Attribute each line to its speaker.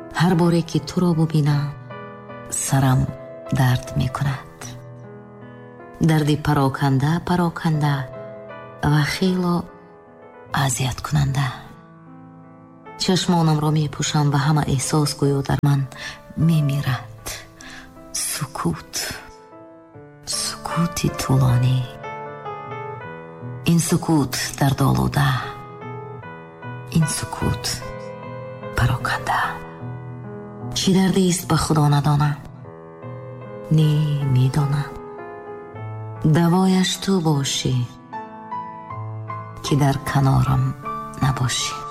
Speaker 1: ҳар боре ки туро бубинам сарам дард мекунад. дарди пароканда ва хело азияткунанда. чашмонамро мепӯшам ва ҳама эҳсос гӯё дар ман мемирад. сукути тӯлонӣ. ин сукут дардолуда, ин сукут пароканда. чӣ дардист ба худо надонам? не медонам. давояш ту бошӣ ки дар канорам набошӣ.